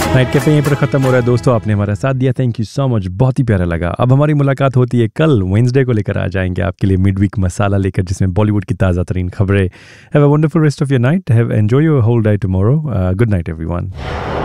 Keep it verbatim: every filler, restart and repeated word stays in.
Night cafe यहीं पर खत्म हो रहा है दोस्तों, आपने हमारा साथ दिया, थैंक यू सो मच, बहुत ही प्यारा लगा। अब हमारी मुलाकात होती है कल वेडनेसडे को, लेकर आ जाएंगे आपके लिए मिड वीक मसाला लेकर, जिसमें बॉलीवुड की ताज़ा तरीन खबरें। Have a wonderful rest of your night, have enjoy your whole day tomorrow. Good night everyone.